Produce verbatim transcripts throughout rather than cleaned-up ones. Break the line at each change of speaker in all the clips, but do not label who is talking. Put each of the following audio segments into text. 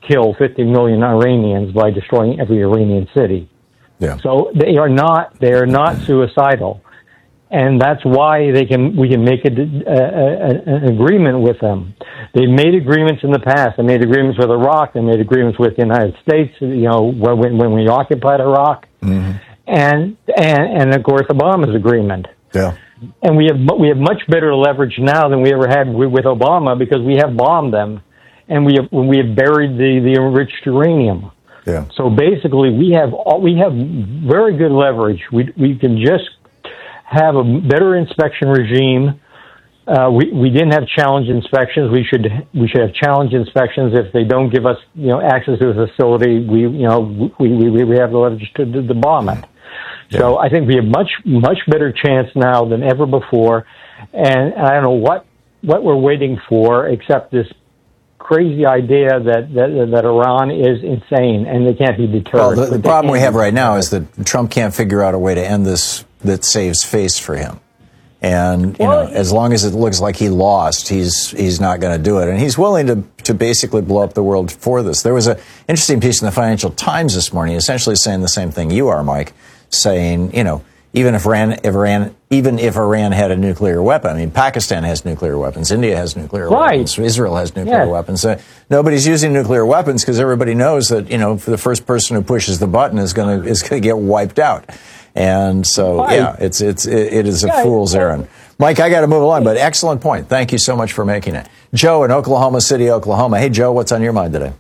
kill fifty million Iranians by destroying every Iranian city.
Yeah.
So they are not they are not suicidal, and that's why they can we can make a, a, a, an agreement with them. They made agreements in the past. They made agreements with Iraq. They made agreements with the United States. You know, when when we occupied Iraq, mm-hmm. and and and of course Obama's agreement.
Yeah.
And we have we have much better leverage now than we ever had with, with Obama, because we have bombed them, and we have we have buried the, the enriched uranium.
Yeah.
So basically, we have all, we have very good leverage. We we can just have a better inspection regime. Uh, we we didn't have challenge inspections. We should we should have challenge inspections. If they don't give us you know access to the facility, we you know we we, we have the leverage to, to, to bomb it. Yeah. So I think we have much, much better chance now than ever before. And I don't know what, what we're waiting for, except this crazy idea that, that, that Iran is insane and they can't be deterred.
Well, the, the problem we have right now is that Trump can't figure out a way to end this that saves face for him. And, you
well,
know, as long as it looks like he lost, he's he's not going to do it. And he's willing to, to basically blow up the world for this. There was an interesting piece in the Financial Times this morning essentially saying the same thing you are, Mike, saying, you know, even if Iran, if Iran, even if Iran had a nuclear weapon, I mean, Pakistan has nuclear weapons, India has nuclear
right.
weapons, Israel has nuclear
yes.
weapons. Uh, nobody's using nuclear weapons because everybody knows that, you know, for the first person who pushes the button is going to is going to get wiped out. And so, right. yeah, it's it's it, it is a yeah, fool's errand. Mike, I got to move along, but excellent point. Thank you so much for making it. Joe in Oklahoma City, Oklahoma. Hey, Joe, what's on your mind today?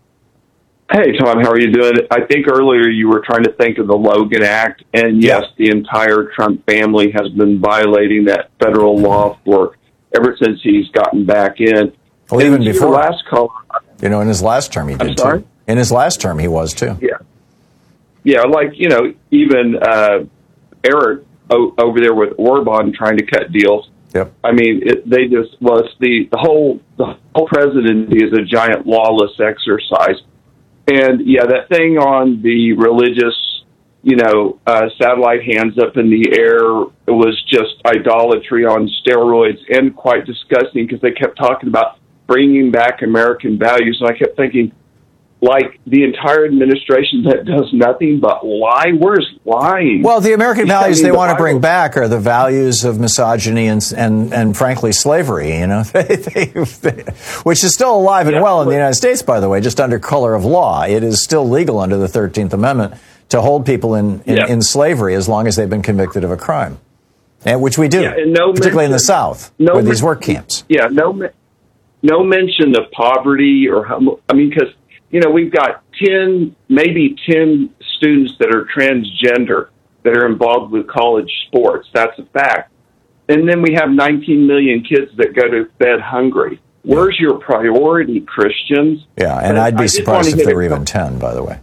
Hey, Tom, how are you doing? I think earlier you were trying to think of the Logan Act, and yes, yeah. the entire Trump family has been violating that federal law for ever since he's gotten back in.
Well, even
and
before.
Last call,
you know, in his last term he did
I'm sorry?
too. In his last term he was too.
Yeah. Yeah, like, you know, even uh, Eric o- over there with Orban trying to cut deals.
Yep.
I mean, it, they just, well, it's the, the whole the whole presidency is a giant lawless exercise. And, yeah, that thing on the religious, you know, uh, satellite hands up in the air, it was just idolatry on steroids and quite disgusting because they kept talking about bringing back American values. And I kept thinking, like, the entire administration that does nothing but lie? Where's lying?
Well, the American values they want to bring back are the values of misogyny and, and, and frankly, slavery, you know, they, they, they, which is still alive and
yeah,
well in the United States, by the way, just under color of law. It is still legal under the thirteenth Amendment to hold people in, in,
yeah.
in slavery as long as they've been convicted of a crime, and which we do,
yeah, and no
particularly
mention,
in the South,
no
with
men-
these work camps.
Yeah, no, no mention of poverty or, how, I mean, because, you know, we've got ten, maybe ten students that are transgender that are involved with college sports. That's a fact. And then we have nineteen million kids that go to bed hungry. Where's your priority, Christians?
Yeah, and
but
I'd be surprised if there were even ten, by the way.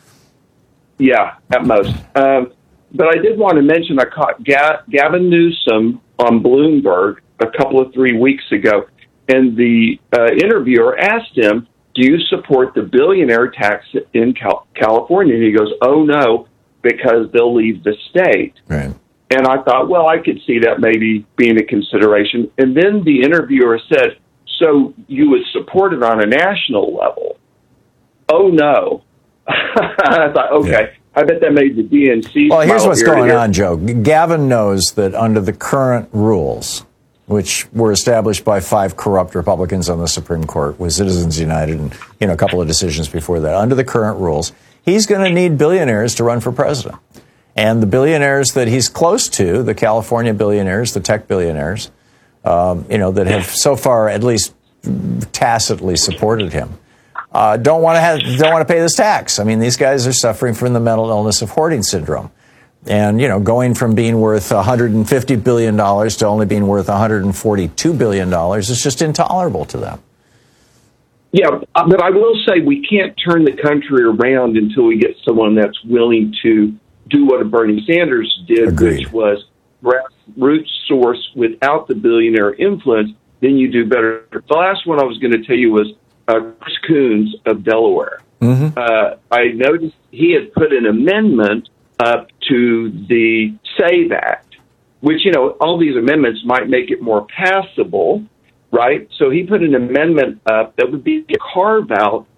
Yeah, at most. Um, but I did want to mention I caught Ga- Gavin Newsom on Bloomberg a couple of three weeks ago, and the uh, interviewer asked him, do you support the billionaire tax in Cal- California? And he goes, oh, no, because they'll leave the state.
Right.
And I thought, well, I could see that maybe being a consideration. And then the interviewer said, so you would support it on a national level? Oh, no. I thought, okay, yeah. I bet that made the D N C.
Well, here's what's going on, Joe. Gavin knows that under the current rules, which were established by five corrupt Republicans on the Supreme Court with Citizens United and, you know, a couple of decisions before that. Under the current rules, he's going to need billionaires to run for president. And the billionaires that he's close to, the California billionaires, the tech billionaires, um, you know, that have so far at least tacitly supported him, uh, don't want to have, don't want to pay this tax. I mean, these guys are suffering from the mental illness of hoarding syndrome. And, you know, going from being worth one hundred fifty billion dollars to only being worth one hundred forty-two billion dollars is just intolerable to them.
Yeah, but I will say we can't turn the country around until we get someone that's willing to do what Bernie Sanders did,
Agreed.
Which was grassroots source without the billionaire influence. Then you do better. The last one I was going to tell you was uh, Chris Coons of Delaware. Mm-hmm. Uh, I noticed he had put an amendment up to the SAVE Act, which, you know, all these amendments might make it more passable, right? So he put an amendment up that would be a carve-out